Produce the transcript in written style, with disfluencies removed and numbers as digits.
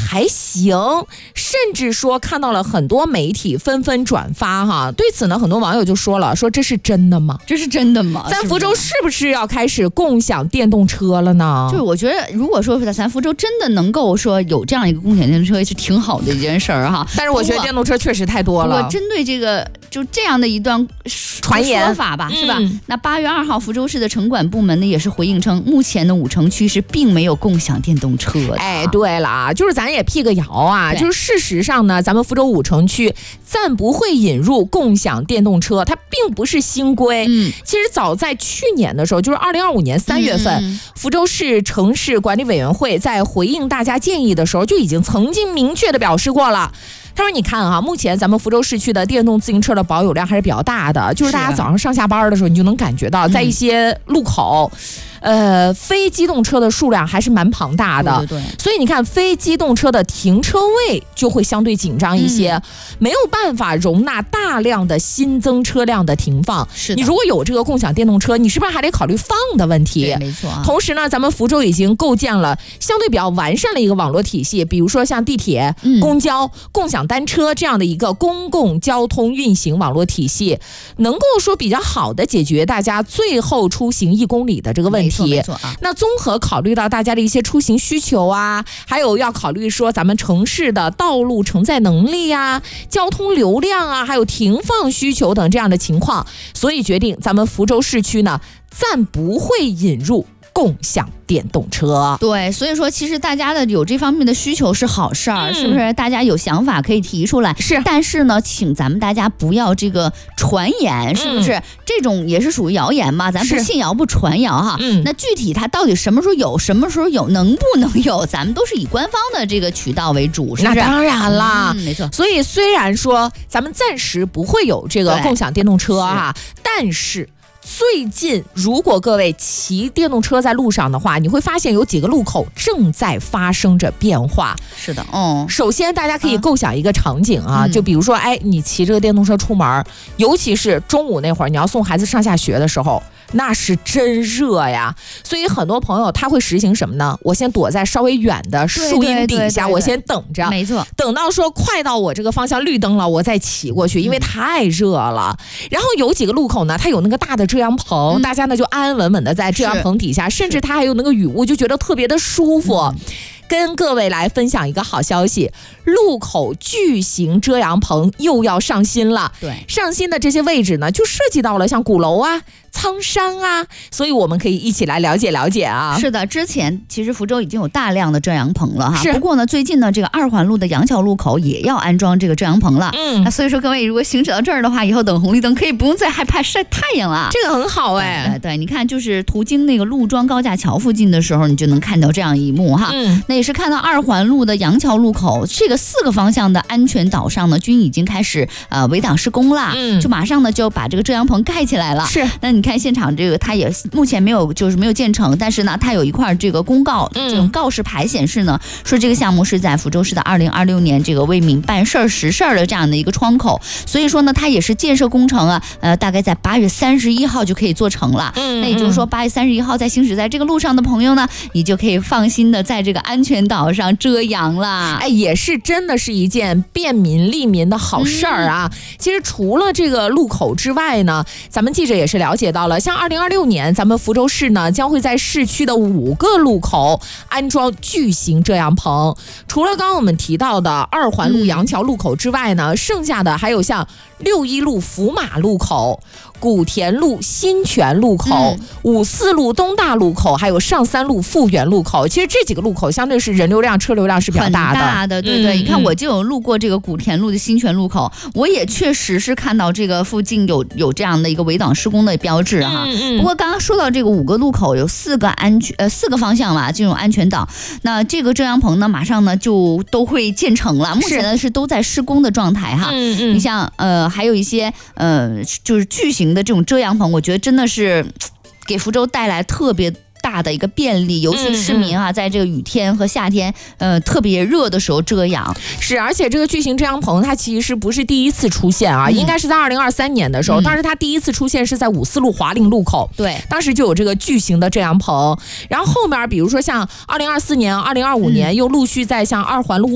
还行，甚至说看到了很多媒体纷纷转发哈。对此呢，很多网友就说了，说这是真的吗？ 这是真的吗？ 咱福州是不是要开始共享电动车了呢？ 就是我觉得，如果说咱福州真的能够说有这样一个共享电动车，是挺好的一件事儿哈。 但是我觉得电动车确实太多了。 我针对这个就这样的一段传言说法吧，是吧？那8月2号，福州市的城管部门呢也是回应称，目前的5城区是并没有共享电动车的。 哎，对了啊，就是咱也辟个谣啊，就是事实上呢，咱们福州5城区暂不会引入共享电动车，它并不是新规。其实早在去年的时候，就是2025年3月份，福州市城市管理委员会在回应大家建议的时候，就已经曾经明确的表示过了。他说：“你看啊，目前咱们福州市区的电动自行车的保有量还是比较大的，就是大家早上上下班的时候，你就能感觉到，在一些路口。非机动车的数量还是蛮庞大的， 对， 所以你看，非机动车的停车位就会相对紧张一些，没有办法容纳大量的新增车辆的停放。 是的， 你如果有这个共享电动车，你是不是还得考虑放的问题？ 对，没错啊。 同时呢，咱们福州已经构建了相对比较完善的一个网络体系，比如说像地铁、公交、共享单车这样的一个公共交通运行网络体系，能够说比较好的解决大家最后出行1公里的这个问题。 没错啊。 那综合考虑到大家的一些出行需求啊，还有要考虑说咱们城市的道路承载能力啊、交通流量啊，还有停放需求等这样的情况，所以决定咱们福州市区呢暂不会引入共享电动车。 对，所以说其实大家的有这方面的需求是好事儿，是不是？大家有想法可以提出来。 是， 但是呢，请咱们大家不要这个传言，是不是？这种也是属于谣言嘛，咱不信谣不传谣哈。那具体它到底什么时候有，什么时候有，能不能有，咱们都是以官方的这个渠道为主，是不是？ 那当然啦， 没错。 所以虽然说咱们暂时不会有这个共享电动车哈，但是最近如果各位骑电动车在路上的话，你会发现有几个路口正在发生着变化。 是的， 首先大家可以构想一个场景啊，就比如说，你骑这个电动车出门，尤其是中午那会儿，你要送孩子上下学的时候，那是真热呀。所以很多朋友他会实行什么呢？我先躲在稍微远的树荫底下，我先等着， 没错， 等到说快到我这个方向绿灯了，我再骑过去，因为太热了。然后有几个路口呢，它有那个大的遮阳棚，大家呢就安安稳稳的在遮阳棚底下，甚至它还有那个雨雾，就觉得特别的舒服。跟各位来分享一个好消息，路口巨型遮阳棚又要上新了。 对， 上新的这些位置呢，就涉及到了像鼓楼啊、苍山啊，所以我们可以一起来了解了解啊。 是的，之前其实福州已经有大量的遮阳棚了哈。 是。 不过呢，最近呢，这个2环路的杨桥路口也要安装这个遮阳棚了。那所以说各位如果行驶到这儿的话，以后等红绿灯可以不用再害怕晒太阳了。 这个很好对，你看就是途经那个陆庄高架桥附近的时候，你就能看到这样一幕哈。那也是看到2环路的杨桥路口这个4个方向的安全岛上呢，均已经开始围挡施工啦，就马上呢就把这个遮阳棚盖起来了。 是。 那你看现场这个它也目前没有建成，但是呢它有一块这个公告，这种告示牌显示呢，说这个项目是在福州市的2026年这个为民办事儿实事儿的这样的一个窗口，所以说呢它也是建设工程啊，大概在8月31号就可以做成了。那也就是说8月31号在行驶在这个路上的朋友呢，你就可以放心的在这个安全岛上遮阳了。 也是真的是一件便民利民的好事儿啊。其实除了这个路口之外呢，咱们记者也是了解到了，像2026年咱们福州市呢将会在市区的5个路口安装巨型遮阳棚。除了刚刚我们提到的2环路杨桥路口之外呢，剩下的还有像61路福马路口、古田路新泉路口、54路东大路口，还有上3路富源路口。其实这几个路口相对是人流量、车流量是比较大的。 很大的，对对。你看我就有路过这个古田路的新泉路口，我也确实是看到这个附近有这样的一个围挡施工的标志哈。不过刚刚说到这个5个路口有4个方向嘛，进入安全岛。那这个遮阳棚呢，马上呢就都会建成了，目前呢是都在施工的状态哈。你像还有一些就是巨型的这种遮阳棚，我觉得真的是给福州带来特别大的一个便利，尤其市民啊，在这个雨天和夏天，特别热的时候遮阳。 是，而且这个巨型遮阳棚它其实不是第一次出现啊，应该是在2023年的时候，当时它第一次出现是在54路华陵路口， 对， 当时就有这个巨型的遮阳棚。然后后面比如说像2024年、2025年又陆续在像2环路